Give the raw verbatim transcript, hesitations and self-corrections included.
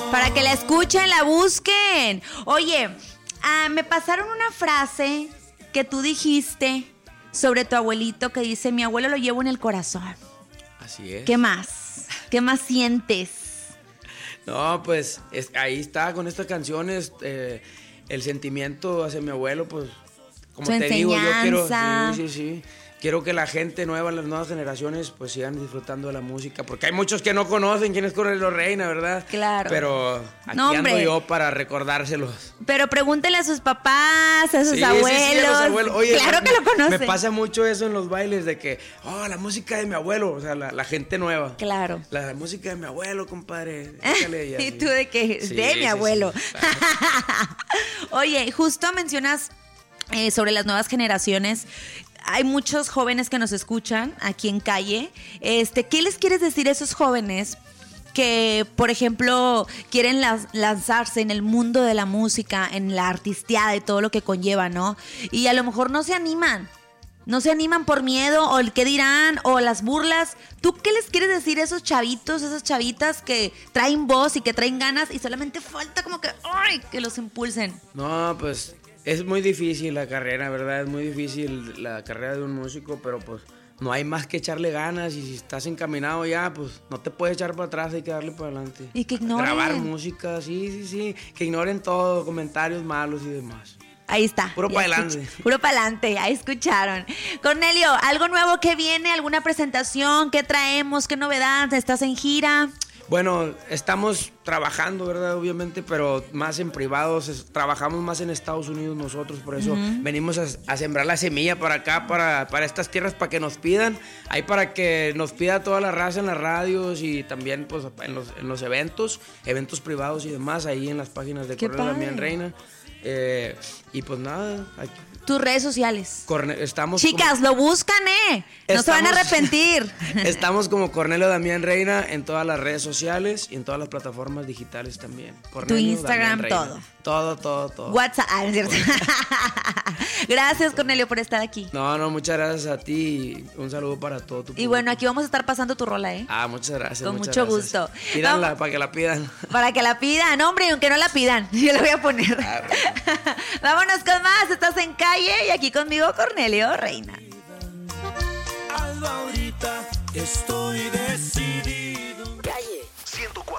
Para que la escuchen, la busquen. Oye, ah, me pasaron una frase que tú dijiste sobre tu abuelito que dice: mi abuelo lo llevo en el corazón. Así es. ¿Qué más? ¿Qué más sientes? No, pues es, ahí está con estas canciones, eh, el sentimiento hacia mi abuelo, pues como Su te digo, yo quiero, enseñanza. sí, sí, sí, quiero que la gente nueva, las nuevas generaciones, pues sigan disfrutando de la música, porque hay muchos que no conocen quién es Cornelio Reina, ¿verdad? Claro. Pero aquí No, ando hombre. yo para recordárselos. Pero pregúntele a sus papás, a sus Sí, abuelos. sí, sí, a los abuelos. Oye, claro me, que lo conocen. Me pasa mucho eso en los bailes de que, oh, la música de mi abuelo, o sea, la, la gente nueva. Claro. La música de mi abuelo, compadre. Échale, y Y así. tú de que, Sí, de mi sí, abuelo. sí, claro. Oye, justo mencionas eh, sobre las nuevas generaciones. Hay muchos jóvenes que nos escuchan aquí en Calle. Este, ¿qué les quieres decir a esos jóvenes que, por ejemplo, quieren las- lanzarse en el mundo de la música, en la artisteada y todo lo que conlleva, ¿no? Y a lo mejor no se animan. No se animan por miedo o el qué dirán o las burlas. ¿Tú qué les quieres decir a esos chavitos, esas chavitas que traen voz y que traen ganas y solamente falta como que, ¡ay!, que los impulsen? No, pues es muy difícil la carrera, ¿verdad? Es muy difícil la carrera de un músico, pero pues no hay más que echarle ganas y si estás encaminado ya, pues no te puedes echar para atrás, hay que darle para adelante. Y que ignoren. Grabar música, sí, sí, sí, que ignoren todo, comentarios malos y demás. Ahí está. Puro Ya pa'lante. escuch- Puro pa'lante, ahí escucharon. Cornelio, ¿algo nuevo que viene? ¿Alguna presentación? ¿Qué traemos? ¿Qué novedad? ¿Estás en gira? Bueno, estamos trabajando, ¿verdad? Obviamente, pero más en privados, es- trabajamos más en Estados Unidos nosotros, por eso venimos a, a sembrar la semilla para acá, para, para estas tierras, para que nos pidan, ahí para que nos pida toda la raza en las radios y también pues en los, en los eventos, eventos privados y demás, ahí en las páginas de ¡Qué Cornelio padre! Damián Reina. Eh, y pues nada, aquí, Tus redes sociales. Corne- estamos Chicas, lo buscan, ¿eh? No se van a Estamos- arrepentir. Estamos como Cornelio Damián Reina en todas las redes sociales y en todas las plataformas digitales también. Cornelio Instagram, Damián Reina. todo. Todo, todo, todo. WhatsApp. Ah, no es cierto. Gracias, Cornelio, por estar aquí. No, no, muchas gracias a ti y un saludo para todo tu Y público. bueno, aquí vamos a estar pasando tu rola, ¿eh? Ah, muchas gracias. Con muchas mucho gracias. gusto. Pídanla Vamos- para que la pidan. Para que la pidan, hombre, y aunque no la pidan, yo la voy a poner. Ah, Vámonos con más, estás en Calle y aquí conmigo Cornelio Reina. Algo ahorita estoy decidido. Calle ciento cuatro.